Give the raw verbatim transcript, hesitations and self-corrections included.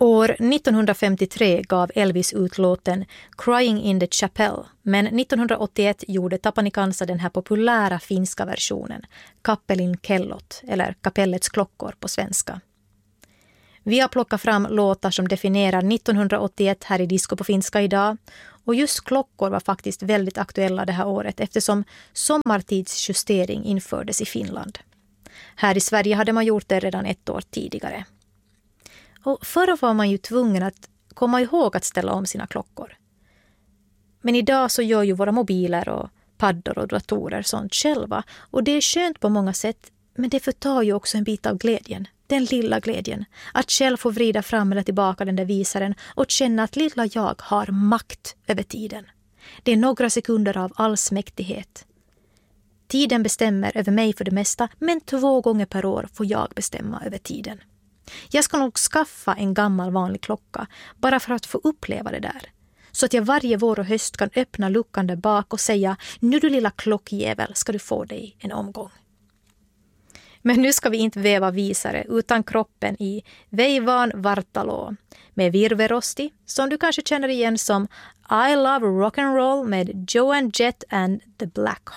År nittonhundrafemtiotre gav Elvis ut låten Crying in the Chapel, men nittonhundraåttioett gjorde Tapani Kansa den här populära finska versionen, Kappelin kellot, eller Kapellets klockor på svenska. Vi har plockat fram låtar som definierar nittonhundraåttioett här i Disco på finska idag, och just klockor var faktiskt väldigt aktuella det här året eftersom sommartidsjustering infördes i Finland. Här i Sverige hade man gjort det redan ett år tidigare. Och förr var man ju tvungen att komma ihåg att ställa om sina klockor. Men idag så gör ju våra mobiler och paddor och datorer sånt själva. Och det är skönt på många sätt, men det förtar ju också en bit av glädjen. Den lilla glädjen. Att själv få vrida fram eller tillbaka den där visaren och känna att lilla jag har makt över tiden. Det är några sekunder av allsmäktighet. Tiden bestämmer över mig för det mesta, men två gånger per år får jag bestämma över tiden. Jag ska nog skaffa en gammal vanlig klocka bara för att få uppleva det där. Så att jag varje vår och höst kan öppna luckan där bak och säga: nu du lilla klockjävel ska du få dig en omgång. Men nu ska vi inte väva visare utan kroppen i Veivan Vartalo med Virverosti, som du kanske känner igen som I Love Rock'n'Roll med Joan Jett and the Black